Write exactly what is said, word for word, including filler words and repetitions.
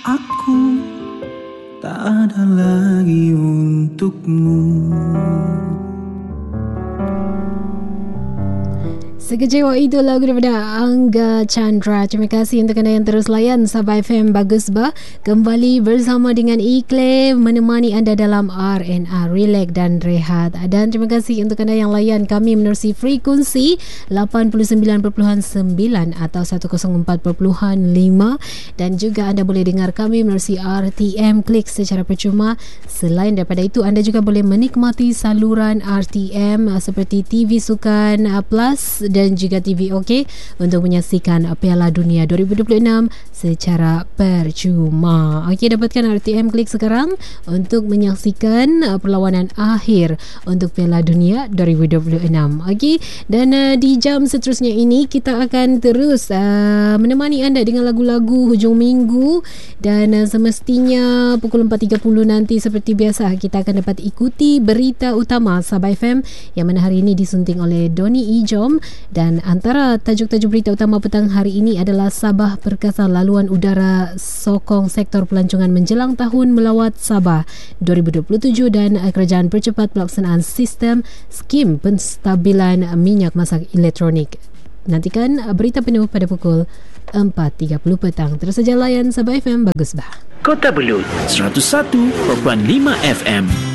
Aku tak ada lagi untukmu. Sekejap itu lagu daripada Angga Chandra. Terima kasih untuk anda yang terus layan Sabah F M Bagus Bah. Kembali bersama dengan Iklim menemani anda dalam R and R, relax dan rehat. Dan terima kasih untuk anda yang layan kami menerusi frekuensi lapan puluh sembilan perpuluhan sembilan atau seratus empat perpuluhan lima, dan juga anda boleh dengar kami menerusi R T M Klik secara percuma. Selain daripada itu, anda juga boleh menikmati saluran R T M seperti T V Sukan Plus dan juga T V OK untuk menyaksikan Piala Dunia dua ribu dua puluh enam secara percuma. Okey, dapatkan R T M Klik sekarang untuk menyaksikan uh, perlawanan akhir untuk Piala Dunia dua ribu dua puluh enam. Okey, dan uh, di jam seterusnya ini kita akan terus uh, menemani anda dengan lagu-lagu hujung minggu, dan uh, semestinya pukul empat tiga puluh nanti seperti biasa kita akan dapat ikuti berita utama Sabah F M yang mana hari ini disunting oleh Doni Ijom. Dan antara tajuk-tajuk berita utama petang hari ini adalah Sabah Perkasa Laluan Udara sokong sektor pelancongan menjelang tahun melawat Sabah dua ribu dua puluh tujuh, dan kerajaan percepat pelaksanaan sistem skim penstabilan minyak masak elektronik. Nantikan berita penuh pada pukul empat tiga puluh petang. Terus saja layan Sabah F M Bagus Bah. Kota Belud seratus satu perpuluhan lima F M.